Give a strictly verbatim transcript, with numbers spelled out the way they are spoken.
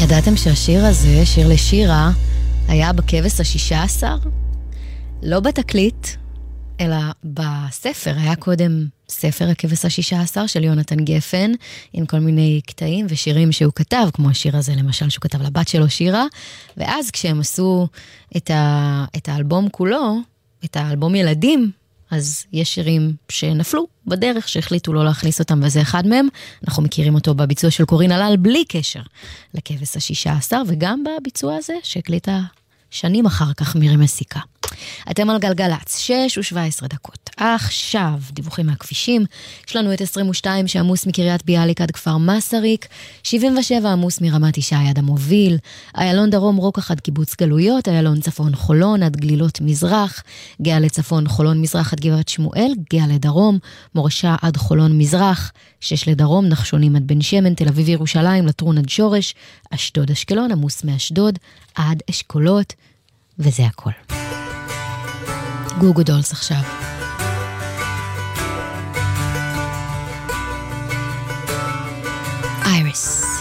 ידעתם שהשיר הזה, שיר לשירה, היה בכבש השישה עשר? לא בתקליט, אלא בספר. היה קודם ספר הכבש השישה עשר של יונתן גפן, עם כל מיני קטעים ושירים שהוא כתב, כמו השיר הזה למשל שהוא כתב לבת שלו שירה, ואז כשהם עשו את, ה... את האלבום כולו, את האלבום ילדים, אז יש שירים שנפלו בדרך, שהחליטו לא להכניס אותם, וזה אחד מהם. אנחנו מכירים אותו בביצוע של קורין הלל, בלי קשר לכבש השישה עשר, וגם בביצוע הזה שהקליטה שנים אחר כך מירי מסיקה. אתם על גלגלץ, שש ושבע עשרה דקות. עכשיו, דיווחים מהכבישים. יש לנו את עשרים ושתיים שעמוס מקריית ביאליק עד כפר מסריק, שבעים ושבע עמוס מרמת ישי עד המוביל, איילון דרום רוקח עד קיבוץ גלויות, איילון צפון חולון עד גלילות מזרח, גאה לצפון חולון מזרח עד גבעת שמואל, גאה לדרום, מורשה עד חולון מזרח, שש לדרום, נחשונים עד בן שמן, תל אביב ירושלים, לטרון עד שורש, אשדוד אשקלון, עמוס מאשדוד עד אשכולות, וזה הכל. גוגו דולס עכשיו. Iris.